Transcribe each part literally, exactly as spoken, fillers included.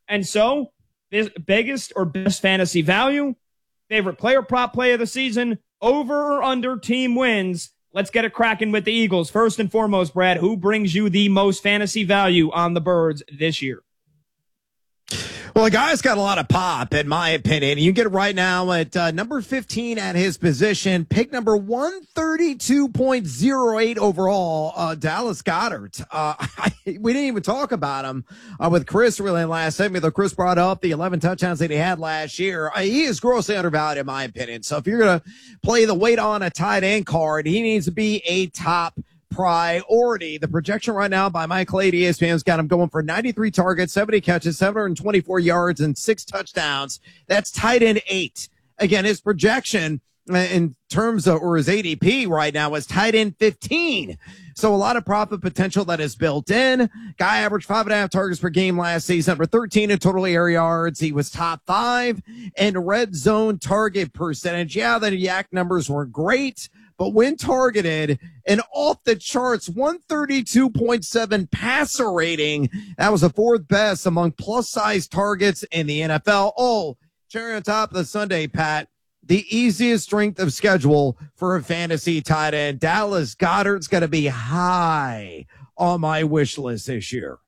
And so, this biggest or best fantasy value, favorite player prop play of the season, over or under team wins. Let's get it cracking with the Eagles. First and foremost, Brad, who brings you the most fantasy value on the Birds this year? Well, the guy's got a lot of pop, in my opinion. You get it right now at uh, number fifteen at his position. Pick number one thirty-two point oh eight overall, uh, Dallas Goedert. Uh, I, we didn't even talk about him uh, with Chris really in last segment, though Chris brought up the eleven touchdowns that he had last year. Uh, he is grossly undervalued, in my opinion. So if you're going to play the weight on a tight end card, he needs to be a top priority. The projection right now by Mike Clay at E S P N's got him going for ninety-three targets, seventy catches, seven hundred twenty-four yards, and six touchdowns. That's tight end eight. Again, his projection in terms of, or his A D P right now is tight end fifteen. So a lot of profit potential that is built in. Guy averaged five and a half targets per game last season, number thirteen in total air yards. He was top five in red zone target percentage. Yeah, the yak numbers were great, but when targeted, an off-the-charts one thirty-two point seven passer rating. That was the fourth best among plus-size targets in the N F L. Oh, cherry on top of the Sunday, Pat, the easiest strength of schedule for a fantasy tight end. Dallas Goedert's going to be high on my wish list this year.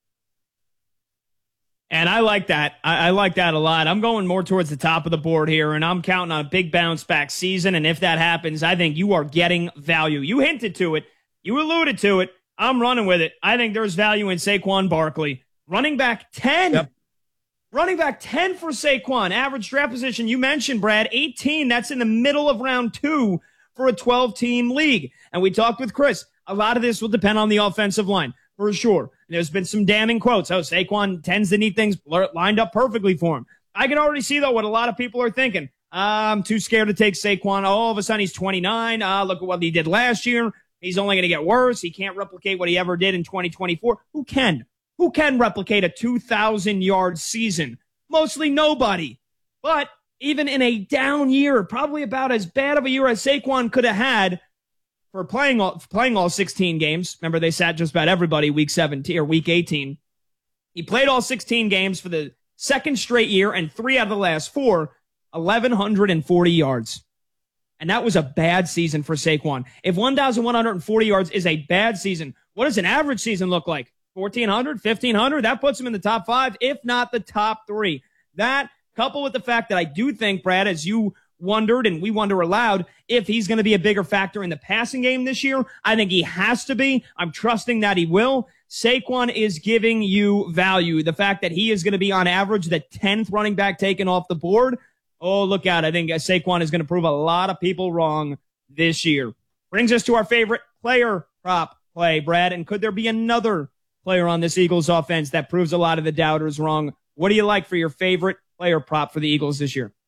And I like that. I, I like that a lot. I'm going more towards the top of the board here, and I'm counting on a big bounce back season. And if that happens, I think you are getting value. You hinted to it. You alluded to it. I'm running with it. I think there's value in Saquon Barkley. Running back ten. Yep. Running back ten for Saquon. Average draft position, you mentioned, Brad, eighteen. That's in the middle of round two for a twelve-team league. And we talked with Chris. A lot of this will depend on the offensive line, for sure. There's been some damning quotes. Oh, Saquon tends to need things lined up perfectly for him. I can already see, though, what a lot of people are thinking. I'm too scared to take Saquon. All of a sudden, he's twenty-nine. Uh, look at what he did last year. He's only going to get worse. He can't replicate what he ever did in twenty twenty-four. Who can? Who can replicate a two thousand yard season? Mostly nobody. But even in a down year, probably about as bad of a year as Saquon could have had, for playing all, playing all sixteen games. Remember, they sat just about everybody week seventeen or week eighteen. He played all sixteen games for the second straight year, and three out of the last four, eleven forty yards. And that was a bad season for Saquon. If eleven forty yards is a bad season, what does an average season look like? fourteen hundred, fifteen hundred? That puts him in the top five, if not the top three. That, coupled with the fact that I do think, Brad, as you wondered, and we wonder aloud, if he's going to be a bigger factor in the passing game this year. I think he has to be. I'm trusting that he will. Saquon is giving you value. The fact that he is going to be on average the tenth running back taken off the board. Oh, look out. I think Saquon is going to prove a lot of people wrong this year. Brings us to our favorite player prop play, Brad. And could there be another player on this Eagles offense that proves a lot of the doubters wrong? What do you like for your favorite player prop for the Eagles this year?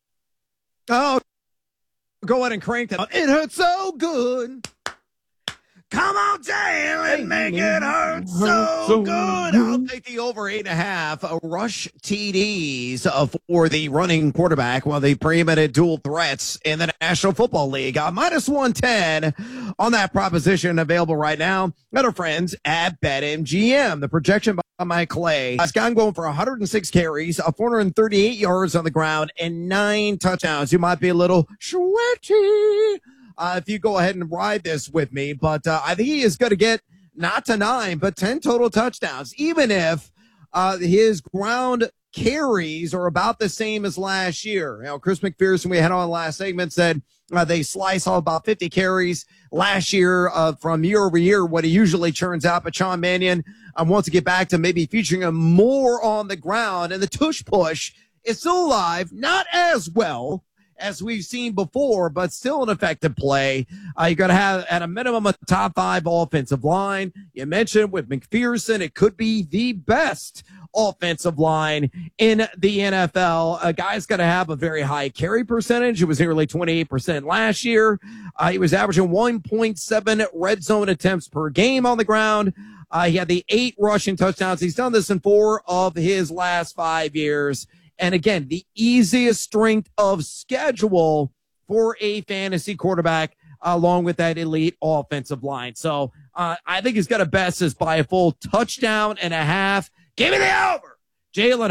Oh, go ahead and crank that. It hurts so good. Come on, Jalen, make it hurt so, so good. I'll take the over eight and a half uh, rush T Ds uh, for the running quarterback, while the preeminent dual threats in the National Football League. Uh, minus one ten on that proposition, available right now at our friends at BetMGM. The projection by Mike Clay has gone going for one hundred six carries, uh, four hundred thirty-eight yards on the ground, and nine touchdowns. You might be a little sweaty Uh, if you go ahead and ride this with me, but uh, I think he is going to get not to nine, but ten total touchdowns, even if uh, his ground carries are about the same as last year. You know, Chris McPherson, we had on last segment, said uh, they slice all about fifty carries last year uh, from year over year, what he usually churns out. But Sean Mannion um, wants to get back to maybe featuring him more on the ground, and the tush push is still alive, not as well as we've seen before, but still an effective play. Uh, you got to have, at a minimum, a top five offensive line. You mentioned with McPherson, it could be the best offensive line in the N F L. A guy's got to have a very high carry percentage. It was nearly twenty-eight percent last year. Uh, he was averaging one point seven red zone attempts per game on the ground. Uh, he had the eight rushing touchdowns. He's done this in four of his last five years. And again, the easiest strength of schedule for a fantasy quarterback, along with that elite offensive line. So uh, I think he's got to best this by a full touchdown and a half. Give me the over. Jalen